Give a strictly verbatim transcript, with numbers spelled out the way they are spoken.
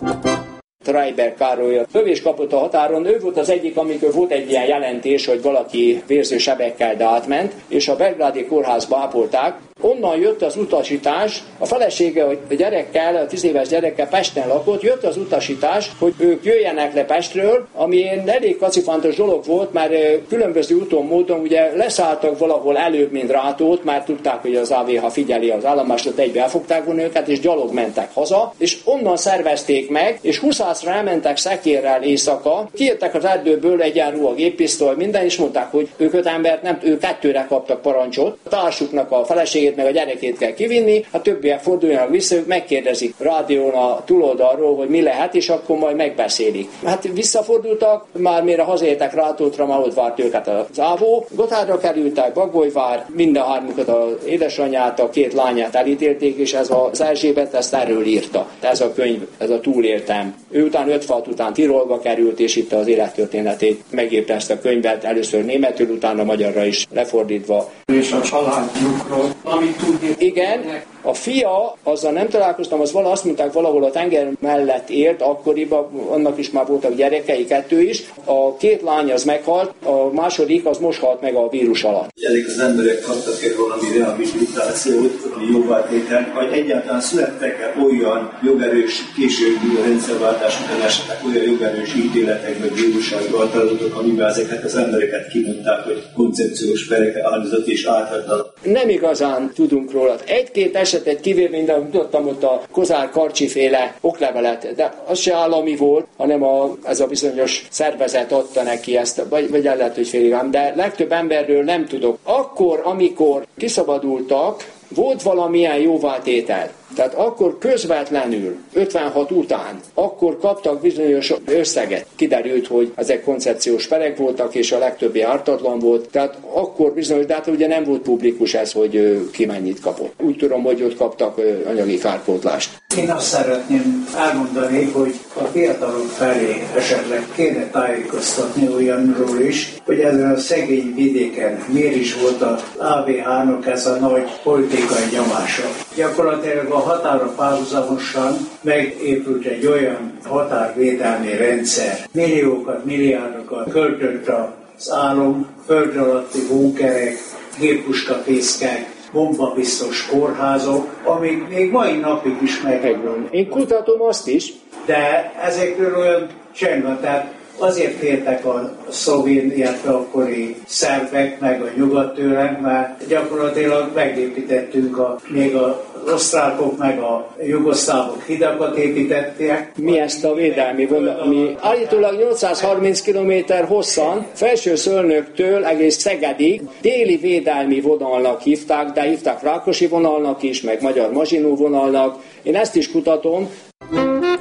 Treiber Károly a lövés kapott a határon, ő volt az egyik, amikor volt egy ilyen jelentés, hogy valaki vérző sebekkel átment, és a belgrádi kórházba ápolták. Onnan jött az utasítás, a felesége a gyerekkel, a tíz éves gyerekkel Pesten lakott, jött az utasítás, hogy ők jöjjenek le Pestről, ami elég kacifantos dolog volt, mert különböző úton, módon ugye leszálltak valahol előbb, mint Rátót, már tudták, hogy az á vé há figyeli az állomásot, egybe elfogták volna őket, és gyalog mentek haza, és onnan szervezték meg, és húszászra elmentek szekérrel éjszaka, kijöttek az erdőből egyenruha géppisztoly, minden, és mondták, hogy ők öt embert nem, ők kettőre kaptak parancsot, a társuknak a feleségét meg a gyerekét kell kivinni, a többiek forduljanak vissza, ők megkérdezik rádión a túloldalról, hogy mi lehet, és akkor majd megbeszélik. Hát visszafordultak, már mire hazaértek Rátótra, már ott várt őket az ávó. Gothardra kerültek, Bagolyvár, minden hármukat, az édesanyját, a két lányát elítélték, és ez az Erzsébet ezt erről írta. Ez a könyv, ez a Túléltem. Ő után öt falt után Tirolba került, és itt az élettörténetét megírta ezt a könyvet, először németül, utána magyarra is lefordítva. És a családjukról, amit tudni. Igen, a fia, azzal nem találkoztam, az vala, azt mondták, valahol a tenger mellett élt, akkoriban, annak is már voltak gyerekei, kettő is. A két lány az meghalt, a második az most halt meg a vírus alatt. Ezek az emberek kaptak egy valami rehabilitációt, jóvátételt, vagy egyáltalán születtek-e olyan jogerős, későbbi a rendszerváltás után esetleg olyan jogerős ítéletek, vagy bírósági határozatok, amiben ezeket az embereket kimondták, hogy koncepciós perek áldozat és átadnak. Nem igazán tudunk róla. Egy-két esetet kivéve, mint ahogy mutattam ott a Kozár Karcsi féle oklevelet, de az se állami volt, hanem a, ez a bizonyos szervezet adta neki ezt, vagy, vagy el lehet, hogy félig ám, de legtöbb emberről nem tudok. Akkor, amikor kiszabadultak, volt valamilyen jóvátétel. Tehát akkor közvetlenül, ötvenhat után, akkor kaptak bizonyos összeget. Kiderült, hogy ezek koncepciós perek voltak, és a legtöbbi ártatlan volt. Tehát akkor bizonyos, de hát ugye nem volt publikus ez, hogy ki mennyit kapott. Úgy tudom, hogy ott kaptak anyagi kárpótlást. Én azt szeretném elmondani, hogy a fiatalok felé esetleg kéne tájékoztatni olyanról is, hogy ezen a szegény vidéken miért is volt az á vé há-nak ez a nagy politikai nyomása. Gyakorlatilag a határa párhuzamosan megépült egy olyan határvédelmi rendszer. Milliókat, milliárdokat költött az állam, föld alatti bunkerek, géppuskafészkek, bombabiztos kórházok, amik még mai napig is megvannak. Én kutatom azt is. De ezekről olyan csend, tehát azért féltek a szovjet, illetve akkori szerbek, meg a nyugat tőlem, mert gyakorlatilag megépítettünk, a, még a osztrákok, meg a jugoszlávok hidakat építették. Mi ezt a védelmi vonal, mi állítólag nyolcszázharminc kilométer hosszan, Felső Szölnöktől egész Szegedig déli védelmi vonalnak hívták, de hívták Rákosi vonalnak is, meg Magyar Mazsinó vonalnak. Én ezt is kutatom,